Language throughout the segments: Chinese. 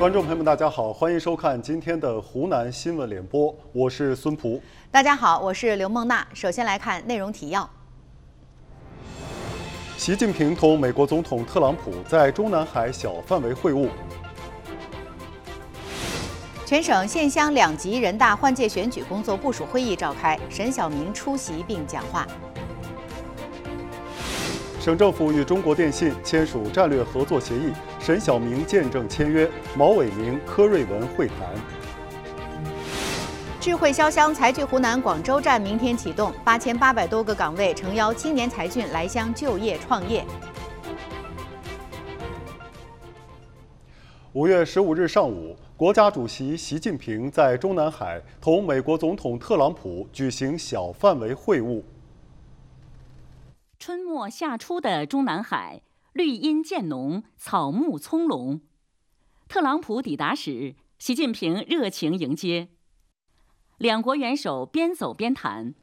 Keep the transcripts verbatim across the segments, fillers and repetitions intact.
观众朋友们，大家好，欢迎收看今天的湖南新闻联播，我是孙璞。 大家好，我是刘梦娜。首先来看内容提要。 习近平同美国总统特朗普在中南海小范围会晤。 全省县乡两级人大换届选举工作部署会议召开，沈晓明出席并讲话。 省政府与中国电信签署战略合作协议，沈晓明见证签约，毛伟明、柯瑞文会谈。 智慧潇湘财聚湖南广州站明天启动，八千八百多个岗位诚邀青年才俊来乡就业创业。 五月十五日上午，国家主席习近平在中南海同美国总统特朗普举行小范围会晤。 春末夏初的中南海，绿荫渐浓，草木葱茏。特朗普抵达时，习近平热情迎接，两国元首边走边谈，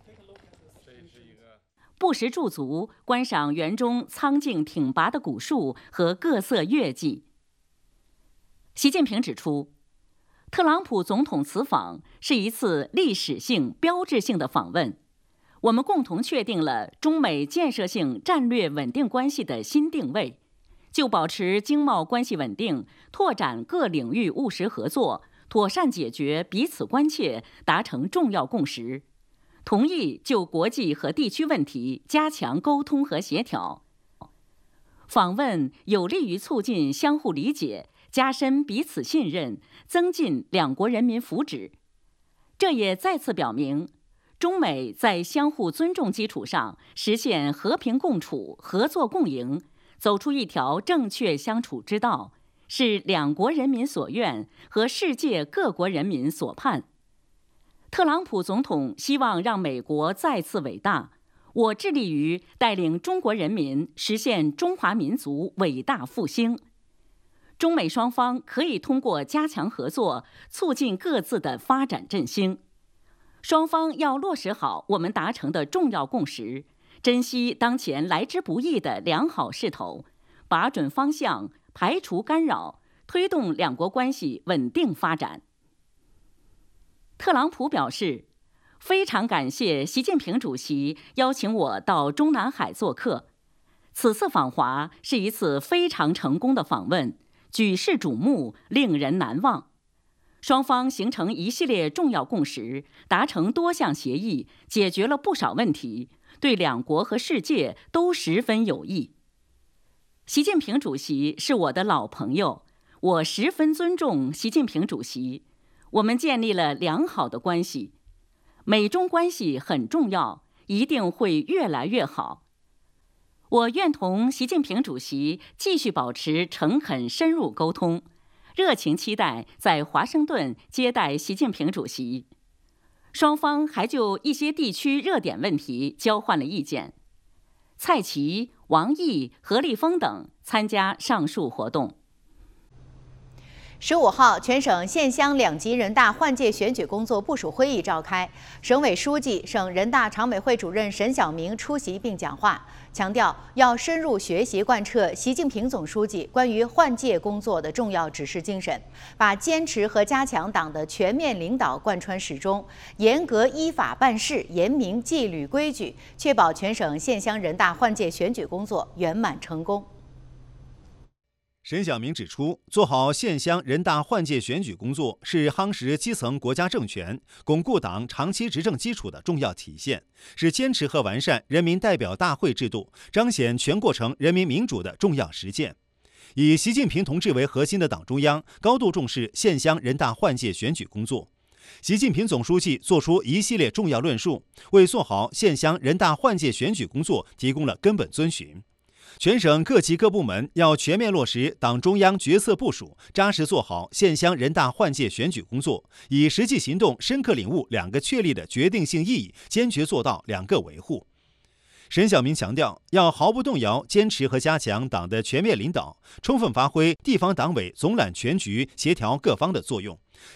不时驻足观赏园中苍劲挺拔的古树和各色月季。习近平指出，特朗普总统此访是一次历史性、标志性的访问。我们共同确定了中美建设性战略稳定关系的新定位，就保持经贸关系稳定，拓展各领域务实合作，妥善解决彼此关切，达成重要共识。同意就国际和地区问题加强沟通和协调。访问有利于促进相互理解，加深彼此信任，增进两国人民福祉。这也再次表明，中美在相互尊重基础上实现和平共处、合作共赢，走出一条正确相处之道，是两国人民所愿和世界各国人民所盼。特朗普总统希望让美国再次伟大，我致力于带领中国人民实现中华民族伟大复兴。中美双方可以通过加强合作，促进各自的发展振兴。双方要落实好我们达成的重要共识，珍惜当前来之不易的良好势头，把准方向，排除干扰，推动两国关系稳定发展。特朗普表示，非常感谢习近平主席邀请我到中南海做客，此次访华是一次非常成功的访问，举世瞩目，令人难忘。双方形成一系列重要共识，达成多项协议，解决了不少问题，对两国和世界都十分有益。习近平主席是我的老朋友，我十分尊重习近平主席，我们建立了良好的关系。美中关系很重要，一定会越来越好。我愿同习近平主席继续保持诚恳深入沟通，热情期待在华盛顿接待习近平主席。双方还就一些地区热点问题交换了意见。蔡奇、王毅、何立峰等参加上述活动。 十五号，全省县乡两级人大换届选举工作部署会议召开，省委书记、省人大常委会主任沈晓明出席并讲话，强调要深入学习贯彻习近平总书记关于换届工作的重要指示精神，把坚持和加强党的全面领导贯穿始终，严格依法办事，严明纪律规矩，确保全省县乡人大换届选举工作圆满成功。 沈晓明指出，做好县乡人大换届选举工作是夯实基层国家政权、巩固党长期执政基础的重要体现，是坚持和完善人民代表大会制度、彰显全过程人民民主的重要实践。以习近平同志为核心的党中央高度重视县乡人大换届选举工作。习近平总书记作出一系列重要论述，为做好县乡人大换届选举工作提供了根本遵循。全省各级各部门要全面落实党中央决策部署，扎实做好县乡人大换届选举工作，以实际行动深刻领悟两个确立的决定性意义，坚决做到两个维护。沈晓明强调，要毫不动摇坚持和加强党的全面领导，充分发挥地方党委总揽全局、协调各方的作用，